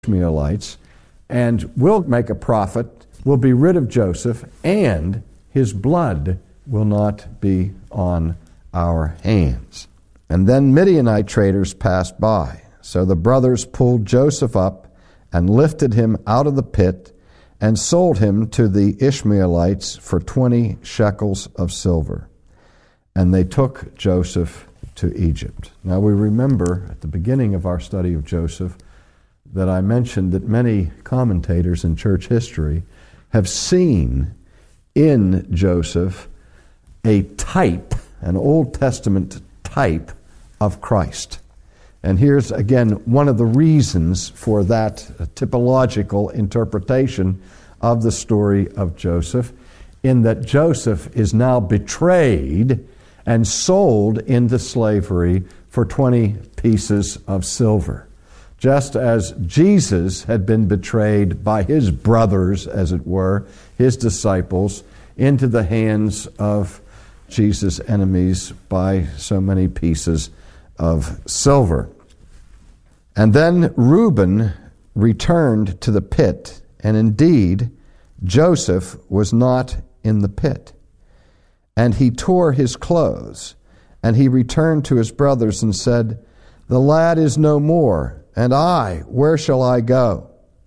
Ishmaelites, and we'll make a profit, we'll be rid of Joseph, and his blood will not be on our hands. And then Midianite traders passed by. So the brothers pulled Joseph up and lifted him out of the pit and sold him to the Ishmaelites for 20 shekels of silver. And they took Joseph to Egypt. Now we remember at the beginning of our study of Joseph that I mentioned that many commentators in church history have seen in Joseph a type, an Old Testament type of Christ. And here's again one of the reasons for that typological interpretation of the story of Joseph, in that Joseph is now betrayed and sold into slavery for 20 pieces of silver. Just as Jesus had been betrayed by his brothers, as it were, his disciples, into the hands of Jesus' enemies by so many pieces of silver. And then Reuben returned to the pit, and indeed Joseph was not in the pit. And he tore his clothes, and he returned to his brothers and said, "The lad is no more, and I, where shall I go?"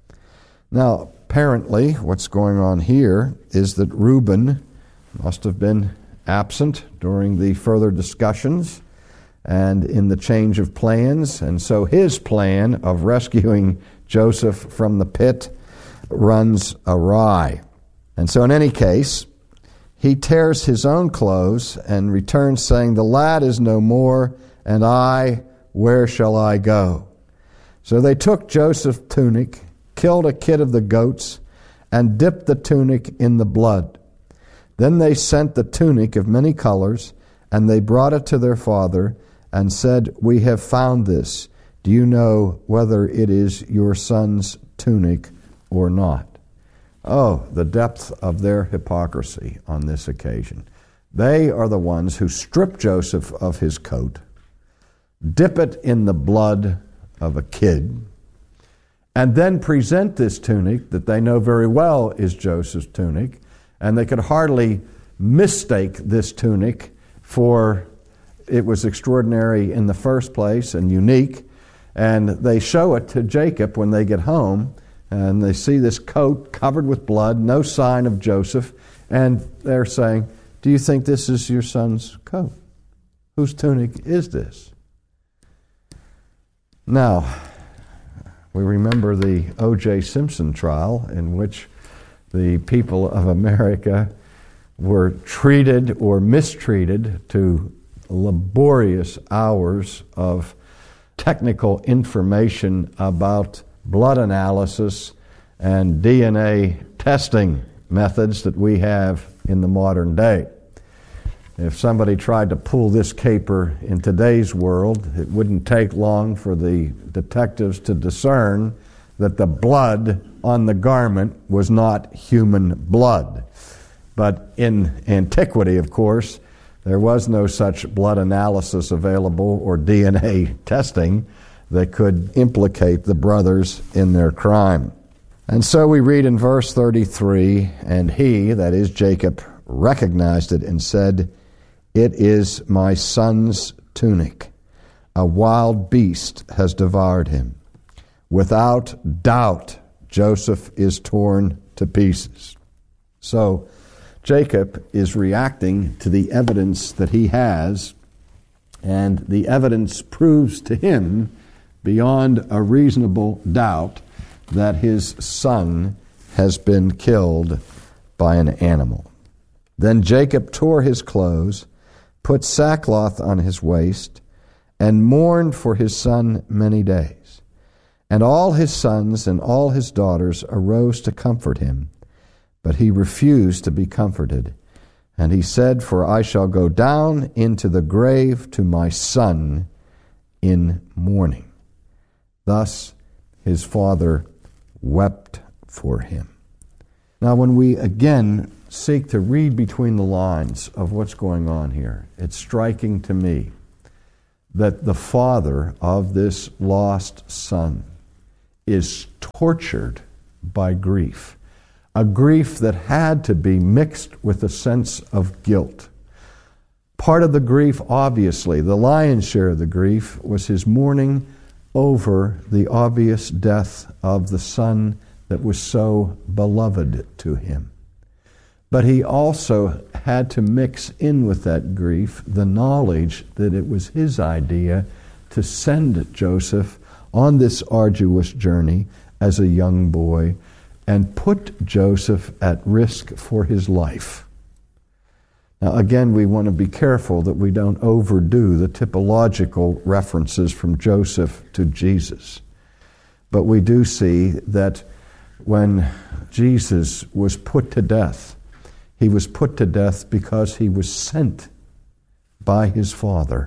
Now, apparently, what's going on here is that Reuben must have been absent during the further discussions and in the change of plans, and so his plan of rescuing Joseph from the pit runs awry. And so in any case, he tears his own clothes and returns saying, "The lad is no more, and I, where shall I go?" So they took Joseph's tunic, killed a kid of the goats, and dipped the tunic in the blood. Then they sent the tunic of many colors, and they brought it to their father, and said, "We have found this. Do you know whether it is your son's tunic or not?" Oh, the depth of their hypocrisy on this occasion. They are the ones who strip Joseph of his coat, dip it in the blood of a kid, and then present this tunic that they know very well is Joseph's tunic, and they could hardly mistake this tunic, for it was extraordinary in the first place and unique, and they show it to Jacob when they get home, and they see this coat covered with blood, no sign of Joseph, and they're saying, "Do you think this is your son's coat? Whose tunic is this?" Now, we remember the O.J. Simpson trial, in which the people of America were treated or mistreated to laborious hours of technical information about blood analysis and DNA testing methods that we have in the modern day. If somebody tried to pull this caper in today's world, it wouldn't take long for the detectives to discern that the blood on the garment was not human blood. But in antiquity, of course, there was no such blood analysis available or DNA testing that could implicate the brothers in their crime. And so we read in verse 33, "And he," that is Jacob, "recognized it and said, 'It is my son's tunic. A wild beast has devoured him. Without doubt, Joseph is torn to pieces.'" So Jacob is reacting to the evidence that he has, and the evidence proves to him beyond a reasonable doubt that his son has been killed by an animal. Then Jacob tore his clothes, put sackcloth on his waist, and mourned for his son many days. And all his sons and all his daughters arose to comfort him, but he refused to be comforted. And he said, "For I shall go down into the grave to my son in mourning." Thus his father wept for him. Now, when we again seek to read between the lines of what's going on here, it's striking to me that the father of this lost son is tortured by grief, a grief that had to be mixed with a sense of guilt. Part of the grief, obviously, the lion's share of the grief, was his mourning over the obvious death of the son that was so beloved to him. But he also had to mix in with that grief the knowledge that it was his idea to send Joseph on this arduous journey as a young boy and put Joseph at risk for his life. Now, again, we want to be careful that we don't overdo the typological references from Joseph to Jesus. But we do see that when Jesus was put to death, he was put to death because he was sent by his Father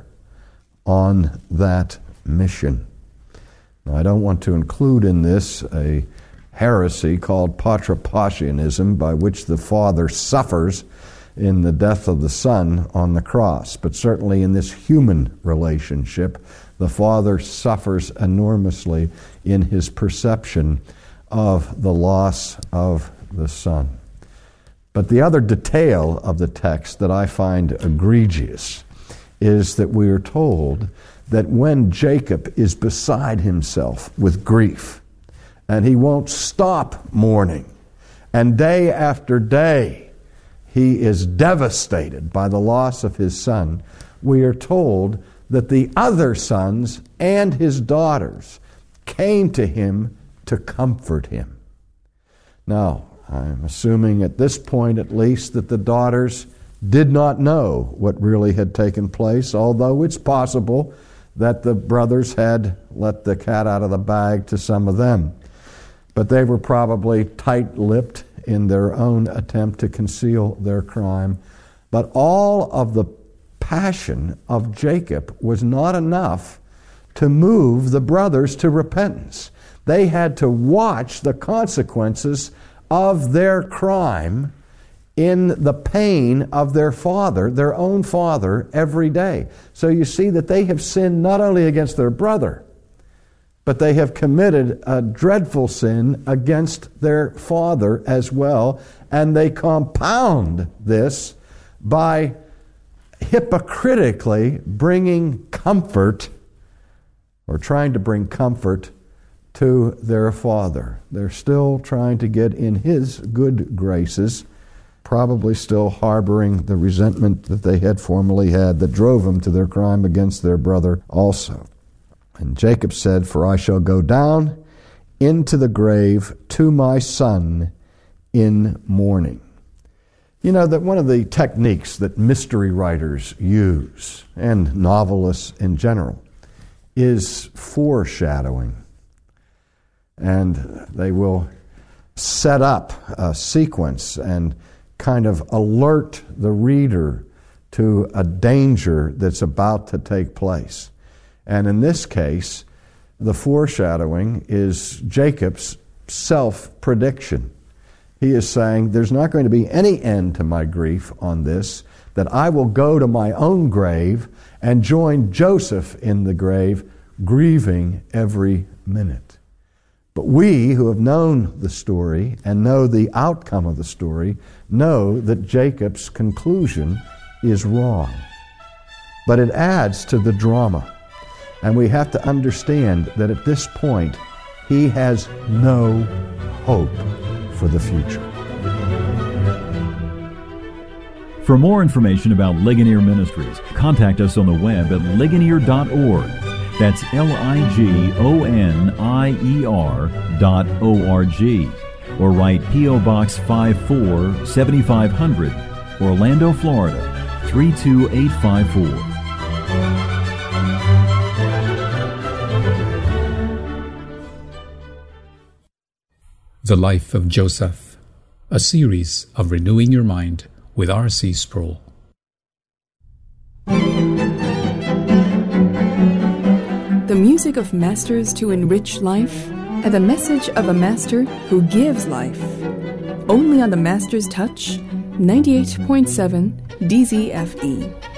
on that mission. Now, I don't want to include in this a heresy called patripassianism, by which the Father suffers in the death of the Son on the cross. But certainly in this human relationship, the Father suffers enormously in his perception of the loss of the Son. But the other detail of the text that I find egregious is that we are told that when Jacob is beside himself with grief, and he won't stop mourning, and day after day he is devastated by the loss of his son, we are told that the other sons and his daughters came to him to comfort him. Now, I'm assuming at this point at least that the daughters did not know what really had taken place, although it's possible that the brothers had let the cat out of the bag to some of them. But they were probably tight-lipped in their own attempt to conceal their crime. But all of the passion of Jacob was not enough to move the brothers to repentance. They had to watch the consequences of their crime in the pain of their father, their own father, every day. So you see that they have sinned not only against their brother, but they have committed a dreadful sin against their father as well, and they compound this by hypocritically bringing comfort, or trying to bring comfort, to their father. They're still trying to get in his good graces, probably still harboring the resentment that they had formerly had that drove them to their crime against their brother also. And Jacob said, "For I shall go down into the grave to my son in mourning." You know that one of the techniques that mystery writers use, and novelists in general, is foreshadowing. And they will set up a sequence and kind of alert the reader to a danger that's about to take place. And in this case, the foreshadowing is Jacob's self-prediction. He is saying, there's not going to be any end to my grief on this, that I will go to my own grave and join Joseph in the grave, grieving every minute. But we who have known the story and know the outcome of the story know that Jacob's conclusion is wrong. But it adds to the drama. And we have to understand that at this point, he has no hope for the future. For more information about Ligonier Ministries, contact us on the web at ligonier.org. That's ligonier.org. Or write P.O. Box 54, 7500, Orlando, Florida, 32854. The Life of Joseph, a series of renewing your mind with R.C. Sproul. The music of masters to enrich life, and the message of a master who gives life. Only on the Master's Touch, 98.7 DZFE.